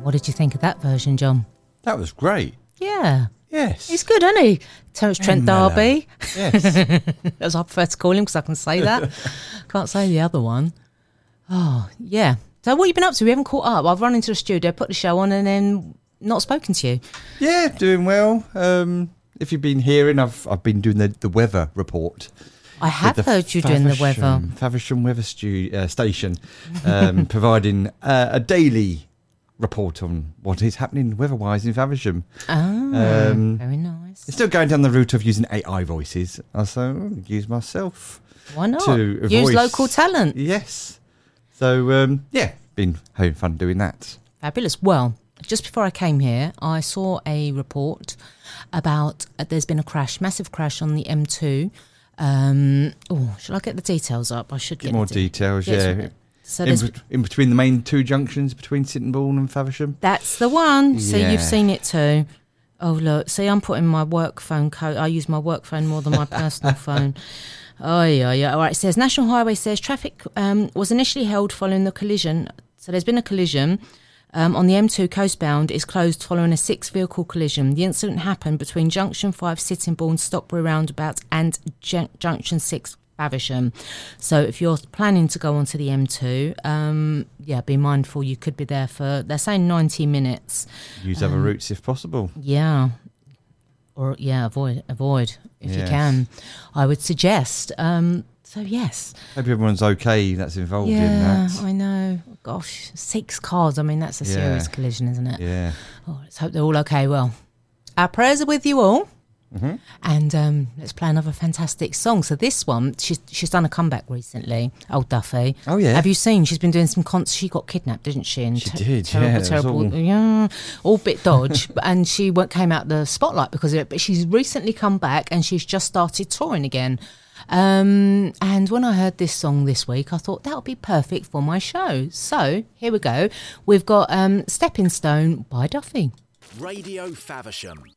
What did you think of that version, John? That was great. Yeah. Yes. He's good, isn't he? Terence Trent mellow. D'Arby. Yes. As I prefer to call him because I can say that. Can't say the other one. Oh, yeah. So what have you been up to? We haven't caught up. I've run into the studio, put the show on and then not spoken to you. Yeah, doing well. If you've been hearing, I've been doing the weather report. I have heard you doing the weather. Faversham Weather Station, providing a daily report on what is happening weather-wise in Faversham. Very nice. It's still going down the route of using AI voices. So use myself. Why not? To Use voice. local talent. Yes. So, been having fun doing that. Fabulous. Well, just before I came here, I saw a report about there's been a crash, massive crash on the M2. Shall I get the details up? I should get more details, yeah. So in between the main two junctions between Sittingbourne and Faversham. That's the one. So Yeah. you've seen it too. Oh, look. See, I'm putting my work phone code. I use my work phone more than my personal phone. Oh, yeah. All right. It says National Highway says traffic was initially held following the collision. So there's been a collision on the M2 coastbound is closed following a 6-vehicle collision. The incident happened between Junction 5 Sittingbourne Stockbury Roundabout and Junction 6 Faversham. So if you're planning to go onto the M2, be mindful you could be there for, they're saying 90 minutes. Use other routes if possible. Yeah. Or, avoid if you can. I would suggest. So, yes. Hope everyone's okay that's involved in that. Yeah, I know. Gosh, 6 cars. I mean, that's a serious collision, isn't it? Yeah. Oh, let's hope they're all okay. Well, our prayers are with you all. Mm-hmm. And let's play another fantastic song. So this one, she's done a comeback recently, Old Duffy. Oh, yeah. Have you seen? She's been doing some concerts. She got kidnapped, didn't she? And She did, terrible. All bit dodge. And she came out the spotlight because of it. But she's recently come back and she's just started touring again. And when I heard this song this week, I thought that would be perfect for my show. So here we go. We've got Stepping Stone by Duffy. Radio Faversham.